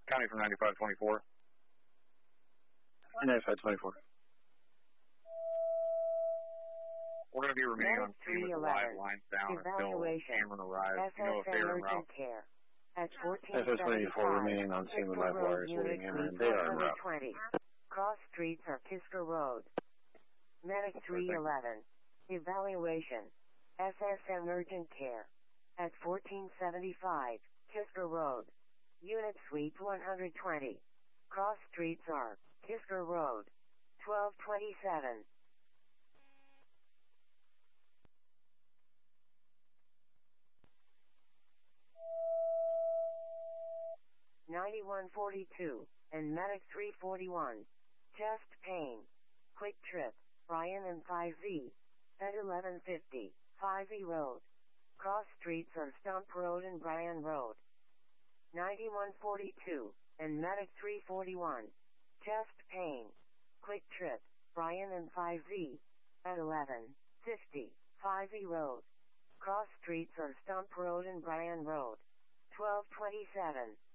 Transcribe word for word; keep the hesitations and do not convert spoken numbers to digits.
County from ninety-five twenty-four. ninety-five twenty-four. We're going to be remaining on scene with the live lines down until Cameron arrives. You know if they're en route. At fourteen S S twenty-four remaining on scene with live wires waiting in. They are en route. Cross streets are Kisker Road. Medic three eleven. Evaluation. S S M Urgent Care. At fourteen seventy-five, Kisker Road. Unit Suite one hundred twenty. Cross streets are Kisker Road. twelve twenty-seven. ninety-one forty-two, and Medic three forty-one. Chest pain. Quick Trip, Bryan and five Z. At eleven fifty, five E Road. Cross streets are Stump Road and Bryan Road. ninety-one forty-two, and Medic three forty-one. Chest pain. Quick Trip, Bryan and five Z. At eleven fifty, five E Road. Cross streets are Stump Road and Bryan Road. twelve twenty-seven.